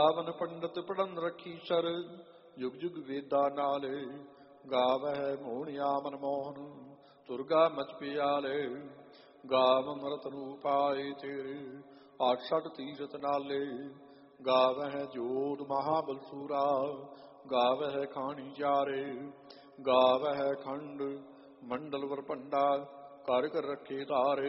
ਗਾਵਨ ਪੰਡਤ ਪੜਨ ਰੱਖੀ ਸਰ ਯੁਗ ਯੁਗ ਵੇਦਾ ਨਾਲ ਗਾਵਹਿ ਮੋਹਣਿਆ ਮਨ ਮੋਹਨ ਦੁਰਗਾ ਮਚ ਪਿਆਲੇ ਗਾਵ ਮਰਤ ਰੂਪਾਏ ਤੇਰੇ 68 ਤੀਰਥ ਨਾਲੇ ਗਾਵਹਿ ਜੋਤ ਮਹਾਬਲ ਸੂਰਾ ਗਾਵਹਿ ਖਾਣੀ ਚਾਰੇ ਗਾਵਹਿ ਖੰਡ ਮੰਡਲ ਵਰ ਭੰਡਾ ਕਰ ਕਰ ਰੱਖੇ ਧਾਰੇ